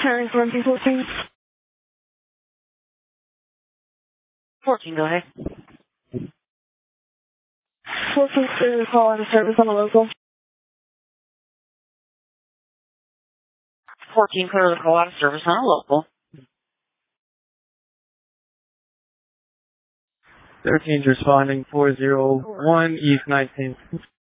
Turn 14. 14, go ahead. 14 clear the call out of service on the local. 14, clear the call out of service on a local. 13's responding 401 East 19th.